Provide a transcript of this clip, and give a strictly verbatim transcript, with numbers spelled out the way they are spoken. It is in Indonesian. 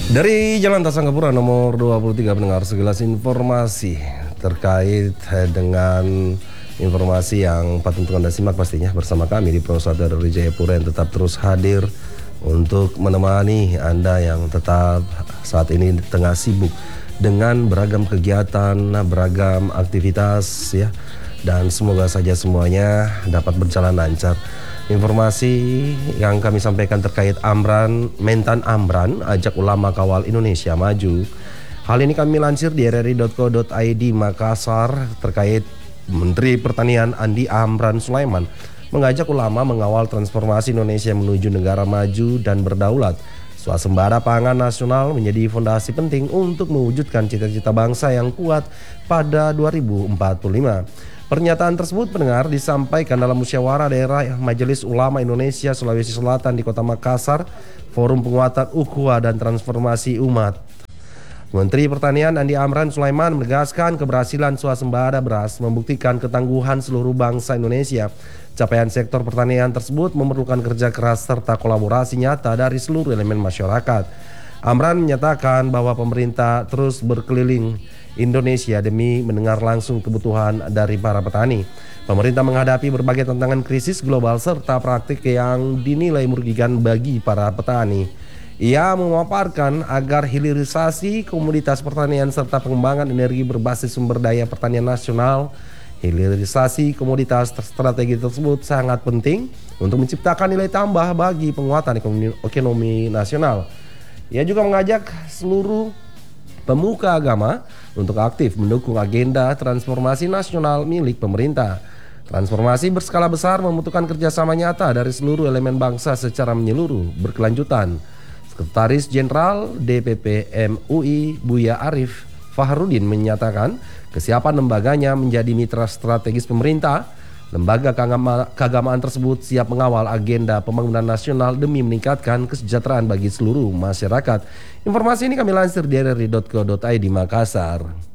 Dari Jalan Tasangkapura nomor dua puluh tiga, pendengar segelas informasi terkait dengan informasi yang patut untuk Anda simak pastinya bersama kami di Prosada dari Jayapura yang tetap terus hadir untuk menemani Anda yang tetap saat ini tengah sibuk dengan beragam kegiatan, beragam aktivitas ya, dan semoga saja semuanya dapat berjalan lancar. Informasi yang kami sampaikan terkait Amran, Mentan Amran ajak ulama kawal Indonesia maju. Hal ini kami lansir di r r i dot co dot i d Makassar terkait Menteri Pertanian Andi Amran Sulaiman mengajak ulama mengawal transformasi Indonesia menuju negara maju dan berdaulat. Swasembada pangan nasional menjadi fondasi penting untuk mewujudkan cita-cita bangsa yang kuat pada dua ribu empat puluh lima. Pernyataan tersebut pendengar disampaikan dalam musyawarah daerah Majelis Ulama Indonesia Sulawesi Selatan di Kota Makassar, Forum Penguatan Ukhuwah dan Transformasi Umat. Menteri Pertanian Andi Amran Sulaiman menegaskan keberhasilan swasembada beras membuktikan ketangguhan seluruh bangsa Indonesia. Capaian sektor pertanian tersebut memerlukan kerja keras serta kolaborasi nyata dari seluruh elemen masyarakat. Amran menyatakan bahwa pemerintah terus berkeliling Indonesia demi mendengar langsung kebutuhan dari para petani. Pemerintah menghadapi berbagai tantangan krisis global serta praktik yang dinilai merugikan bagi para petani. Ia memaparkan agar hilirisasi komoditas pertanian serta pengembangan energi berbasis sumber daya pertanian nasional. Hilirisasi komoditas strategi tersebut sangat penting untuk menciptakan nilai tambah bagi penguatan ekonomi, ekonomi nasional. Ia juga mengajak seluruh pemuka agama untuk aktif mendukung agenda transformasi nasional milik pemerintah. Transformasi berskala besar membutuhkan kerjasama nyata dari seluruh elemen bangsa secara menyeluruh, berkelanjutan. Sekretaris Jenderal D P P M U I Buya Arif Fahrudin menyatakan kesiapan lembaganya menjadi mitra strategis pemerintah. Lembaga keagamaan tersebut siap mengawal agenda pembangunan nasional demi meningkatkan kesejahteraan bagi seluruh masyarakat. Informasi ini kami lansir di r r i dot co dot i d Makassar.